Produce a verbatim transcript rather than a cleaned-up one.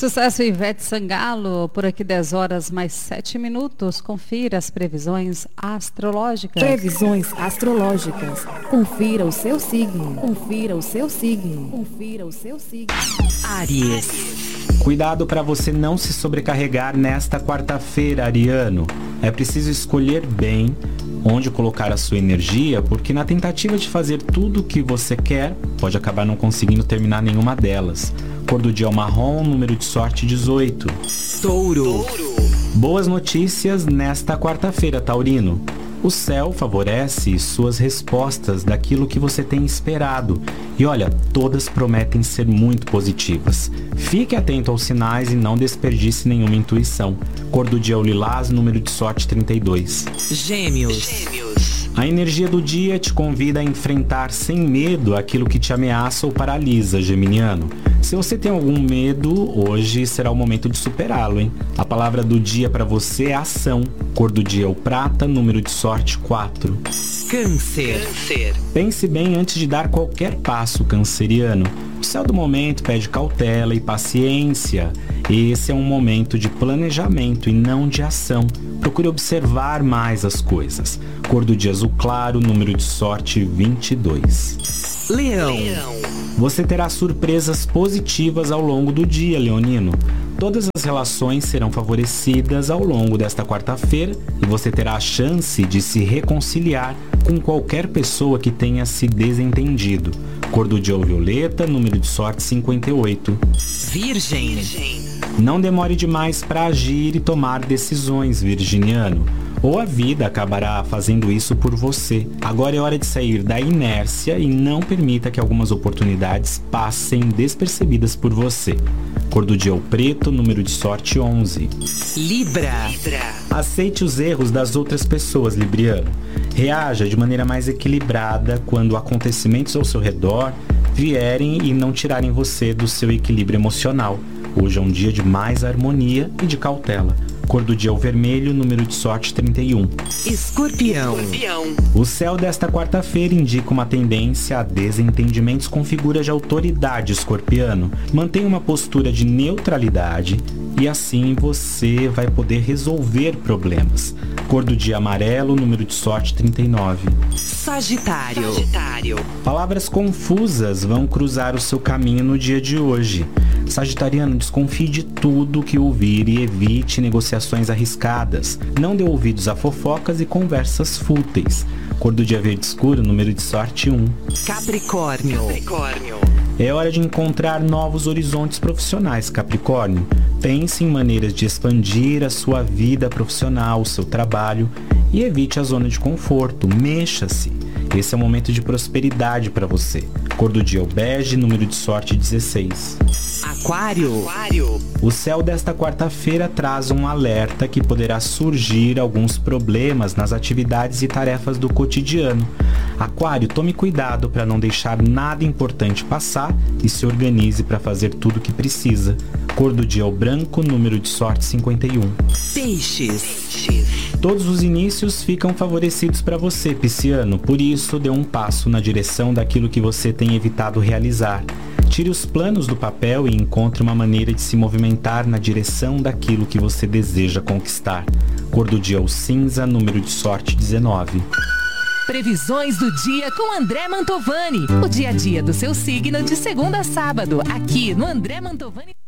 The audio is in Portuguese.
Sucesso Ivete Sangalo, por aqui dez horas mais sete minutos. Confira as previsões astrológicas. Previsões astrológicas. Confira o seu signo. Confira o seu signo. Confira o seu signo. Áries. Cuidado para você não se sobrecarregar nesta quarta-feira, ariano. É preciso escolher bem onde colocar a sua energia, porque na tentativa de fazer tudo o que você quer, pode acabar não conseguindo terminar nenhuma delas. Cor do dia é o marrom, número de sorte dezoito. Touro. Boas notícias nesta quarta-feira, taurino. O céu favorece suas respostas daquilo que você tem esperado. E olha, todas prometem ser muito positivas. Fique atento aos sinais e não desperdice nenhuma intuição. Cor do dia é o lilás, número de sorte trinta e dois. Gêmeos. A energia do dia te convida a enfrentar sem medo aquilo que te ameaça ou paralisa, geminiano. Se você tem algum medo, hoje será o momento de superá-lo, hein? A palavra do dia para você é ação. Cor do dia é o prata, número de sorte quatro. Câncer. Pense bem antes de dar qualquer passo, canceriano. O céu do momento pede cautela e paciência. Esse é um momento de planejamento e não de ação. Procure observar mais as coisas. Cor do dia azul claro, número de sorte vinte e dois. Leão. Você terá surpresas positivas ao longo do dia, leonino. Todas as relações serão favorecidas ao longo desta quarta-feira e você terá a chance de se reconciliar com qualquer pessoa que tenha se desentendido. Cor do dia é o violeta, número de sorte cinquenta e oito. Virgem. Não demore demais para agir e tomar decisões, virginiano. Ou a vida acabará fazendo isso por você. Agora é hora de sair da inércia e não permita que algumas oportunidades passem despercebidas por você. Cor do dia é o preto, número de sorte onze. Libra. Aceite os erros das outras pessoas, libriano. Reaja de maneira mais equilibrada quando acontecimentos ao seu redor vierem e não tirarem você do seu equilíbrio emocional. Hoje é um dia de mais harmonia e de cautela. Cor do dia é o vermelho, número de sorte trinta e um. Escorpião. O céu desta quarta-feira indica uma tendência a desentendimentos com figuras de autoridade, escorpiano. Mantenha uma postura de neutralidade e assim você vai poder resolver problemas. Cor do dia amarelo, número de sorte trinta e nove. Sagitário. Palavras confusas vão cruzar o seu caminho no dia de hoje. Sagitariano, desconfie de tudo que ouvir e evite negociações arriscadas. Não dê ouvidos a fofocas e conversas fúteis. Cor do dia verde escuro, número de sorte um. Capricórnio. É hora de encontrar novos horizontes profissionais, Capricórnio. Pense em maneiras de expandir a sua vida profissional, o seu trabalho e evite a zona de conforto. Mexa-se. Esse é o momento de prosperidade para você. Cor do dia é o bege, número de sorte dezesseis. Aquário. O céu desta quarta-feira traz um alerta que poderá surgir alguns problemas nas atividades e tarefas do cotidiano. Aquário, tome cuidado para não deixar nada importante passar e se organize para fazer tudo o que precisa. Cor do dia é o branco, número de sorte cinquenta e um. Peixes. Todos os inícios ficam favorecidos para você, pisciano, por isso dê um passo na direção daquilo que você tem evitado realizar. Tire os planos do papel e encontre uma maneira de se movimentar na direção daquilo que você deseja conquistar. Cor do dia é o cinza, número de sorte dezenove. Previsões do dia com André Mantovani. O dia a dia do seu signo de segunda a sábado, aqui no André Mantovani.